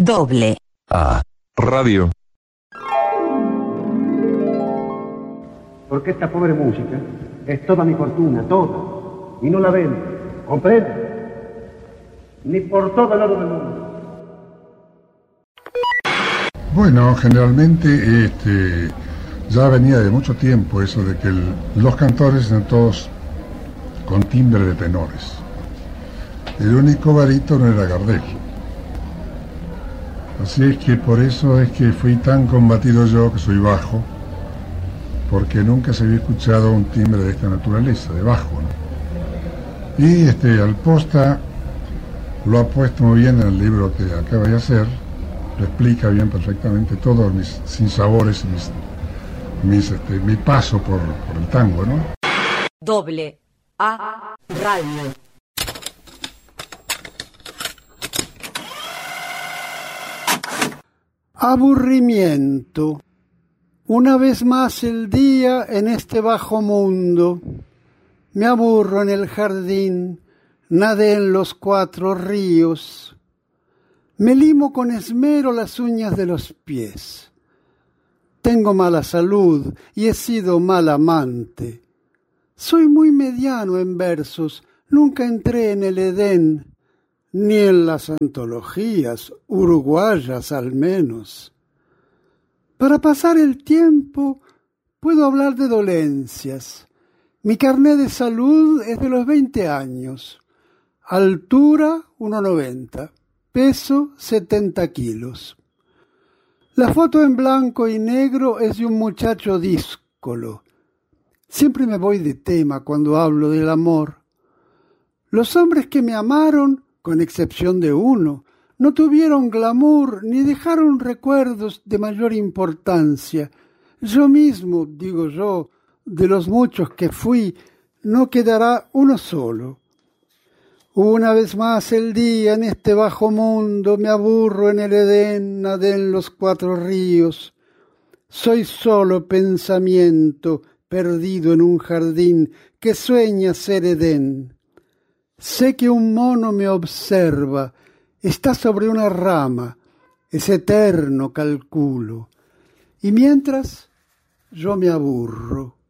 Doble A Radio. Porque esta pobre música es toda mi fortuna, toda, y no la vendo, ¿comprende? Ni por todo el oro del mundo. Bueno, generalmente ya venía de mucho tiempo eso de que los cantores eran todos con timbre de tenores. El único barítono era Gardel. Así es que por eso es que fui tan combatido yo, que soy bajo, porque nunca se había escuchado un timbre de esta naturaleza, de bajo, ¿no? Y Alposta lo ha puesto muy bien en el libro que acaba de hacer, lo explica bien perfectamente todos mis sinsabores y mi paso por el tango, ¿no? Doble A Radio. Aburrimiento. Una vez más el día en este bajo mundo. Me aburro en el jardín, nadé en los 4 ríos. Me limo con esmero las uñas de los pies. Tengo mala salud y he sido mal amante. Soy muy mediano en versos, nunca entré en el Edén, ni en las antologías, uruguayas al menos. Para pasar el tiempo puedo hablar de dolencias. Mi carné de salud es de los 20 años. Altura 1,90. Peso 70 kilos. La foto en blanco y negro es de un muchacho díscolo. Siempre me voy de tema cuando hablo del amor. Los hombres que me amaron, con excepción de uno, no tuvieron glamour ni dejaron recuerdos de mayor importancia. Yo mismo, digo yo, de los muchos que fui, no quedará uno solo. Una vez más el día en este bajo mundo, me aburro en el Edén, nadé en los 4 ríos. Soy solo pensamiento, perdido en un jardín que sueña ser Edén. Sé que un mono me observa, está sobre una rama, es eterno, calculo. Y mientras yo me aburro.